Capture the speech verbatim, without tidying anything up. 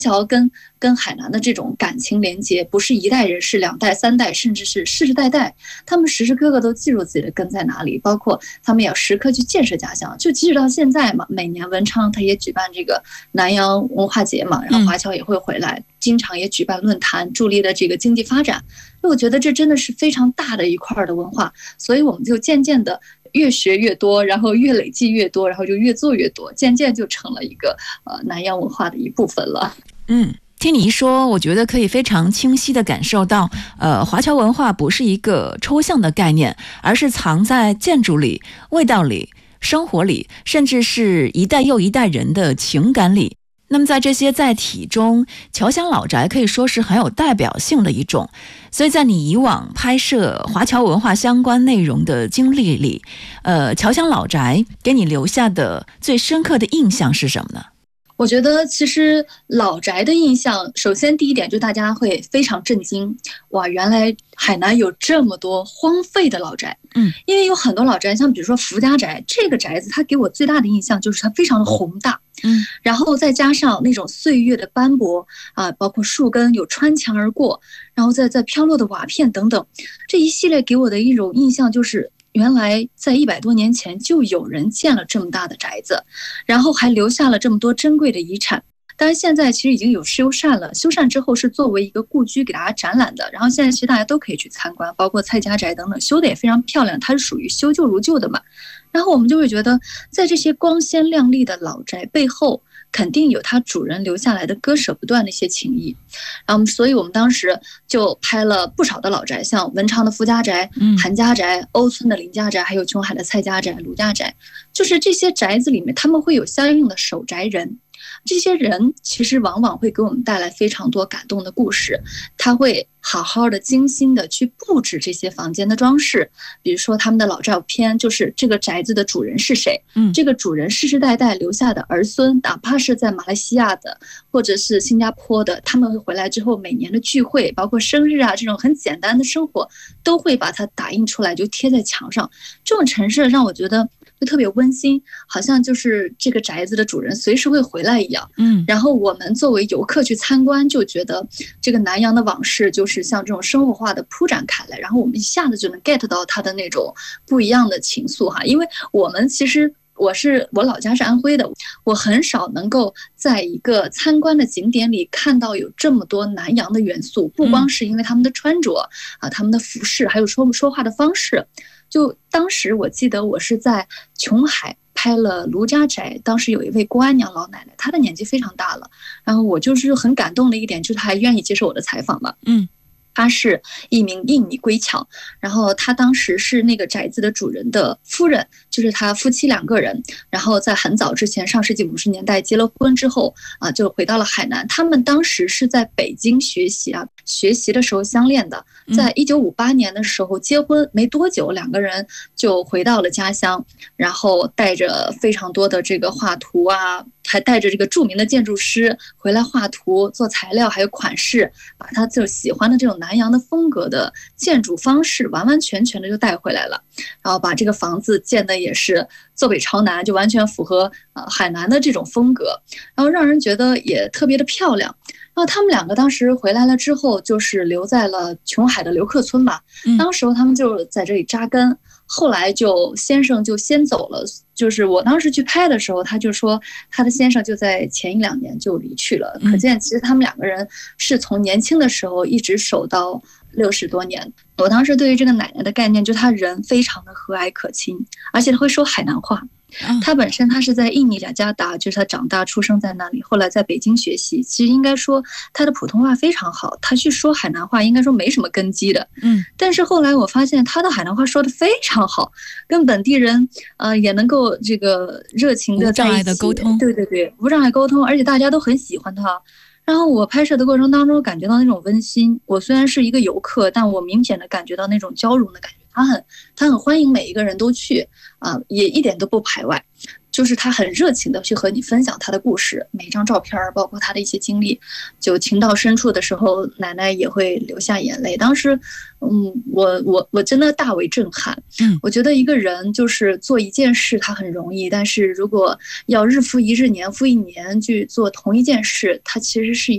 侨跟跟海南的这种感情连接，不是一代人，是两代、三代，甚至是世世代代，他们时时刻刻都记住自己的根在哪里，包括他们也要时刻去建设家乡。就即使到现在嘛，每年文昌他也举办这个南洋文化节嘛，然后华侨也会回来，经常也举办论坛，助力了这个经济发展。我觉得这真的是非常大的一块的文化，所以我们就渐渐的越学越多，然后越累计越多，然后就越做越多，渐渐就成了一个呃南洋文化的一部分了。 嗯。听你一说，我觉得可以非常清晰地感受到，呃，华侨文化不是一个抽象的概念，而是藏在建筑里、味道里、生活里，甚至是一代又一代人的情感里。那么在这些载体中，侨乡老宅可以说是很有代表性的一种。所以在你以往拍摄华侨文化相关内容的经历里，呃，侨乡老宅给你留下的最深刻的印象是什么呢？ 我觉得其实老宅的印象，首先第一点就大家会非常震惊，哇，原来海南有这么多荒废的老宅。 嗯， 因为有很多老宅，像比如说福家宅，这个宅子它给我最大的印象就是它非常的宏大。 嗯， 然后再加上那种岁月的斑驳啊，包括树根有穿墙而过，然后再再飘落的瓦片等等，这一系列给我的一种印象就是，原来在一百多年前就有人建了这么大的宅子，然后还留下了这么多珍贵的遗产。当然现在其实已经有修缮了，修缮之后是作为一个故居给大家展览的，然后现在其实大家都可以去参观，包括蔡家宅等等，修的也非常漂亮，它是属于修旧如旧的嘛。然后我们就会觉得，在这些光鲜亮丽的老宅背后，肯定有它主人留下来的割舍不断的一些情谊。然后所以我们当时就拍了不少的老宅，像文昌的夫家宅、韩家宅、欧村的林家宅，还有琼海的蔡家宅、卢家宅，就是这些宅子里面他们会有相应的守宅人，这些人其实往往会给我们带来非常多感动的故事，他会好好的精心的去布置这些房间的装饰，比如说他们的老照片，就是这个宅子的主人是谁，嗯，这个主人世世代代留下的儿孙，哪怕是在马来西亚的或者是新加坡的，他们会回来之后每年的聚会，包括生日啊这种很简单的生活，都会把它打印出来就贴在墙上。这种陈设让我觉得就特别温馨，好像就是这个宅子的主人随时会回来一样。嗯，然后我们作为游客去参观，就觉得这个南洋的往事就是像这种生活化的铺展开来，然后我们一下子就能 get 到它的那种不一样的情愫哈。因为我们其实我是我老家是安徽的，我很少能够在一个参观的景点里看到有这么多南洋的元素，不光是因为他们的穿着啊，他们的服饰，还有说说话的方式。就当时我记得我是在琼海拍了卢家宅，当时有一位郭安娘老奶奶，她的年纪非常大了，然后我就是很感动的一点就是她还愿意接受我的采访嘛。嗯，她是一名印尼归侨，然后她当时是那个宅子的主人的夫人，就是他夫妻两个人，然后在很早之前上世纪五十年代结了婚之后啊，就回到了海南。他们当时是在北京学习啊，学习的时候相恋的，在一九五八年的时候结婚没多久，两个人就回到了家乡，然后带着非常多的这个画图啊，还带着这个著名的建筑师回来画图做材料还有款式，把他就喜欢的这种南洋的风格的建筑方式完完全全的就带回来了，然后把这个房子建的也是坐北朝南，就完全符合呃海南的这种风格，然后让人觉得也特别的漂亮。然后他们两个当时回来了之后，就是留在了琼海的留客村吧。当时他们就在这里扎根，后来就先生就先走了。就是我当时去拍的时候，他就说他的先生就在前一两年就离去了，可见其实他们两个人是从年轻的时候一直守到六十多年。我当时对于这个奶奶的概念，就她人非常的和蔼可亲，而且她会说海南话。他本身他是在印尼雅加达，就是他长大出生在那里，后来在北京学习。其实应该说他的普通话非常好，他去说海南话应该说没什么根基的。嗯，但是后来我发现他的海南话说的非常好，跟本地人呃也能够这个热情的在一起，无障碍的沟通。对对对，无障碍沟通，而且大家都很喜欢他。然后我拍摄的过程当中感觉到那种温馨，我虽然是一个游客，但我明显的感觉到那种交融的感觉。他很他很欢迎每一个人都去啊，也一点都不排外，就是他很热情的去和你分享他的故事，每一张照片包括他的一些经历，就情到深处的时候，奶奶也会流下眼泪。当时，嗯，我我我真的大为震撼。嗯，我觉得一个人就是做一件事，他很容易，但是如果要日复一日、年复一年去做同一件事，他其实是